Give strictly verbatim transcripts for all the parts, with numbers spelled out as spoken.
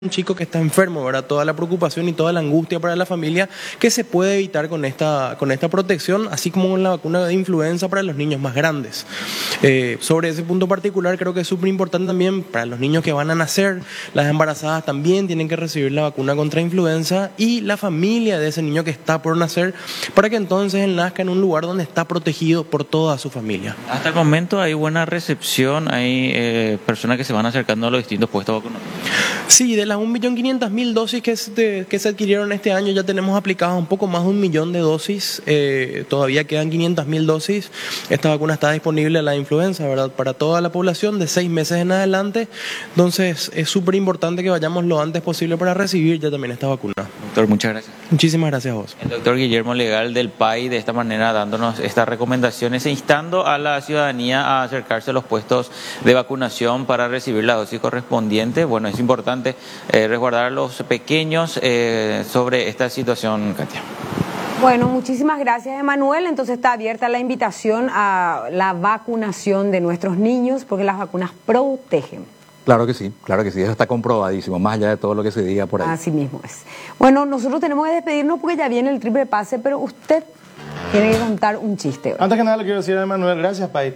un chico que está enfermo, ¿verdad? Toda la preocupación y toda la angustia para la familia que se puede evitar con esta, con esta protección, así como con la vacuna de influenza para los niños más grandes. Eh, sobre ese punto particular creo que es súper importante también para los niños que van a nacer, las embarazadas también tienen que recibir la vacuna contra influenza y la familia de ese niño que está por nacer, para que entonces él nazca en un lugar donde está protegido por toda su familia. Hasta el momento hay buena recepción, hay eh, personas que se van acercando a los distintos puestos vacunados. Sí, de las un millón quinientas mil dosis que se, que se adquirieron este año ya tenemos aplicadas un poco más de un millón de dosis, eh, todavía quedan quinientas mil dosis. Esta vacuna está disponible a la influenza, ¿verdad? Para toda la población de seis meses en adelante, entonces es súper importante que vayamos lo antes posible para recibir ya también esta vacuna. Doctor, muchas gracias. Muchísimas gracias a vos. El doctor Guillermo Legal del P A I, de esta manera dándonos estas recomendaciones e instando a la ciudadanía a acercarse a los puestos de vacunación para recibir la dosis correspondiente. Bueno, es importante eh, resguardar a los pequeños eh, sobre esta situación, Katia. Bueno, muchísimas gracias, Emanuel. Entonces está abierta la invitación a la vacunación de nuestros niños, porque las vacunas protegen. Claro que sí, claro que sí, eso está comprobadísimo, más allá de todo lo que se diga por ahí. Así mismo es. Bueno, nosotros tenemos que despedirnos porque ya viene el triple pase, pero usted tiene que contar un chiste hoy. Antes que nada le quiero decir a Emanuel, gracias, Pai.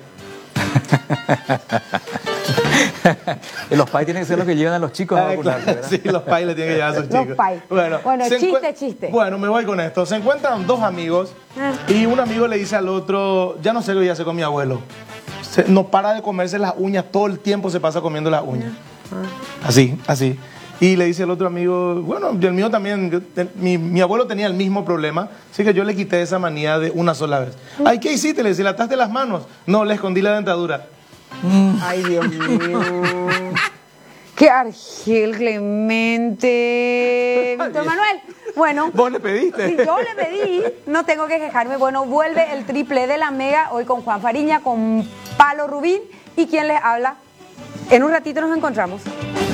Los pais tienen que ser los que llevan a los chicos a vacunarse, ¿verdad? Sí, los pais le tienen que llevar a sus chicos. Los pais. Bueno, bueno chiste, encuent... chiste. Bueno, me voy con esto. Se encuentran dos amigos ah. y un amigo le dice al otro, ya no sé qué voy a hacer con mi abuelo. Se... no para de comerse las uñas, todo el tiempo se pasa comiendo las uñas. Ah. Así, así. Y le dice el otro amigo, bueno, el mío también, yo, mi, mi abuelo tenía el mismo problema, así que yo le quité esa manía de una sola vez. Ay, ¿qué hiciste? Le dice, ¿le ataste las manos? No, le escondí la dentadura. Ay, Dios mío. Qué Argel Clemente. Víctor Manuel. Bueno. ¿Vos le pediste? Si yo le pedí, no tengo que quejarme. Bueno, vuelve el triple de la Mega, hoy con Juan Fariña, con Palo Rubín. ¿Y quién les habla? En un ratito nos encontramos.